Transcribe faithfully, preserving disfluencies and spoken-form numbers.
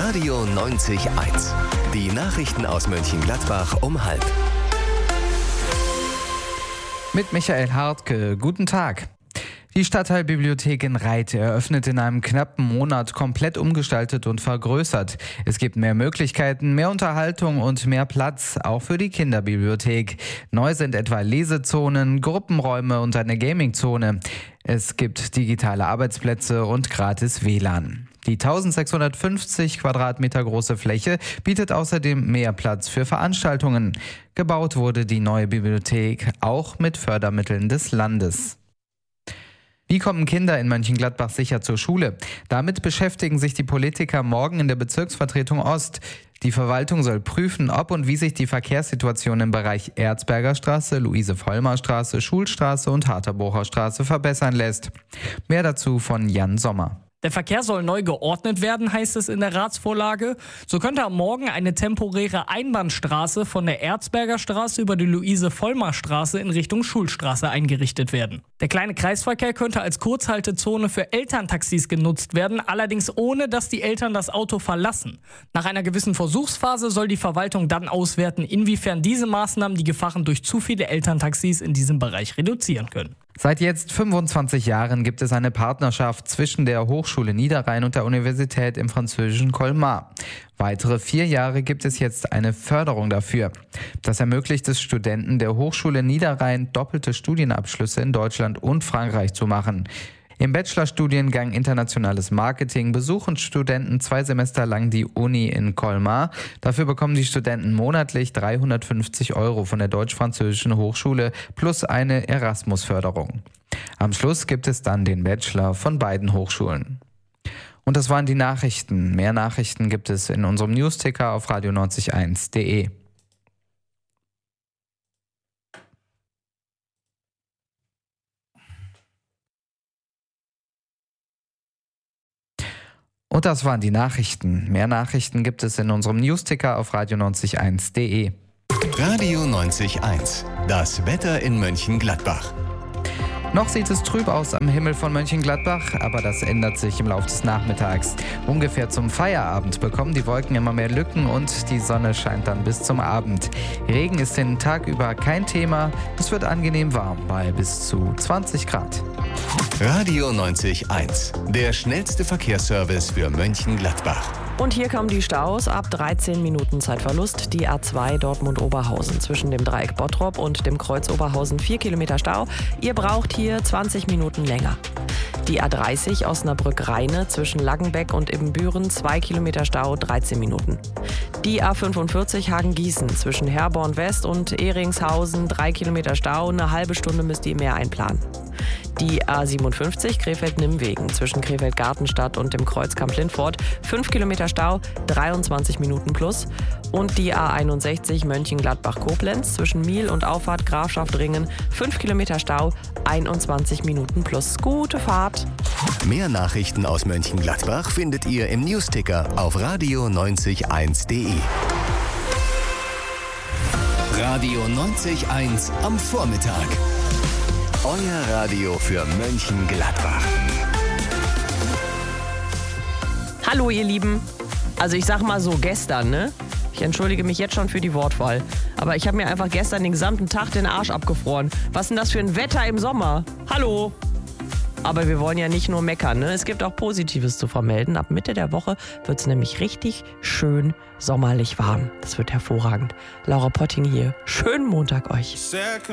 Radio neunzig Komma eins. Die Nachrichten aus Mönchengladbach um halb. Mit Michael Hartke. Guten Tag. Die Stadtteilbibliothek in Reit eröffnet in einem knappen Monat komplett umgestaltet und vergrößert. Es gibt mehr Möglichkeiten, mehr Unterhaltung und mehr Platz, auch für die Kinderbibliothek. Neu sind etwa Lesezonen, Gruppenräume und eine Gamingzone. Es gibt digitale Arbeitsplätze und gratis W L A N. Die eintausendsechshundertfünfzig Quadratmeter große Fläche bietet außerdem mehr Platz für Veranstaltungen. Gebaut wurde die neue Bibliothek auch mit Fördermitteln des Landes. Wie kommen Kinder in Mönchengladbach sicher zur Schule? Damit beschäftigen sich die Politiker morgen in der Bezirksvertretung Ost. Die Verwaltung soll prüfen, ob und wie sich die Verkehrssituation im Bereich Erzberger Straße, Luise-Vollmar-Straße, Schulstraße und Harterbocher Straße verbessern lässt. Mehr dazu von Jan Sommer. Der Verkehr soll neu geordnet werden, heißt es in der Ratsvorlage. So könnte am Morgen eine temporäre Einbahnstraße von der Erzberger Straße über die Luise-Vollmar-Straße in Richtung Schulstraße eingerichtet werden. Der kleine Kreisverkehr könnte als Kurzhaltezone für Elterntaxis genutzt werden, allerdings ohne, dass die Eltern das Auto verlassen. Nach einer gewissen Versuchsphase soll die Verwaltung dann auswerten, inwiefern diese Maßnahmen die Gefahren durch zu viele Elterntaxis in diesem Bereich reduzieren können. Seit jetzt fünfundzwanzig Jahren gibt es eine Partnerschaft zwischen der Hochschule Niederrhein und der Universität im französischen Colmar. Weitere vier Jahre gibt es jetzt eine Förderung dafür. Das ermöglicht es Studenten der Hochschule Niederrhein, doppelte Studienabschlüsse in Deutschland und Frankreich zu machen. Im Bachelorstudiengang Internationales Marketing besuchen Studenten zwei Semester lang die Uni in Colmar. Dafür bekommen die Studenten monatlich dreihundertfünfzig Euro von der Deutsch-Französischen Hochschule plus eine Erasmus-Förderung. Am Schluss gibt es dann den Bachelor von beiden Hochschulen. Und das waren die Nachrichten. Mehr Nachrichten gibt es in unserem Newsticker auf radio neunzig Komma eins punkt de. Und das waren die Nachrichten. Mehr Nachrichten gibt es in unserem Newsticker auf radio neunzig Komma eins punkt de. Radio neunzig Komma eins. Das Wetter in Mönchengladbach. Noch sieht es trüb aus am Himmel von Mönchengladbach, aber das ändert sich im Laufe des Nachmittags. Ungefähr zum Feierabend bekommen die Wolken immer mehr Lücken und die Sonne scheint dann bis zum Abend. Regen ist den Tag über kein Thema. Es wird angenehm warm bei bis zu zwanzig Grad. Radio neunzig Komma eins. Der schnellste Verkehrsservice für Mönchengladbach. Und hier kommen die Staus ab dreizehn Minuten Zeitverlust. Die A zwei Dortmund-Oberhausen zwischen dem Dreieck Bottrop und dem Kreuz Oberhausen vier Kilometer Stau. Ihr braucht hier zwanzig Minuten länger. Die A dreißig Osnabrück-Rheine zwischen Laggenbeck und Ibbenbüren zwei Kilometer Stau, dreizehn Minuten. Die A fünfundvierzig Hagen-Gießen zwischen Herborn West und Ehringshausen drei Kilometer Stau, eine halbe Stunde müsst ihr mehr einplanen. Die A siebenundfünfzig Krefeld-Nimmwegen zwischen Krefeld-Gartenstadt und dem Kreuz Kamp-Lindfort fünf Kilometer Stau, dreiundzwanzig Minuten plus. Und die A einundsechzig Mönchengladbach-Koblenz zwischen Miel und Auffahrt Grafschaft-Ringen fünf Kilometer Stau, einundzwanzig Minuten plus. Gute Fahrt! Mehr Nachrichten aus Mönchengladbach findet ihr im Newsticker auf radio neunzig Komma eins punkt de. Radio neunzig Komma eins am Vormittag. Euer Radio für Mönchengladbach. Hallo ihr Lieben. Also ich sag mal so gestern, ne? Ich entschuldige mich jetzt schon für die Wortwahl. Aber ich habe mir einfach gestern den gesamten Tag den Arsch abgefroren. Was ist denn das für ein Wetter im Sommer? Hallo? Aber wir wollen ja nicht nur meckern, ne? Es gibt auch Positives zu vermelden. Ab Mitte der Woche wird es nämlich richtig schön sommerlich warm. Das wird hervorragend. Laura Potting hier. Schönen Montag euch.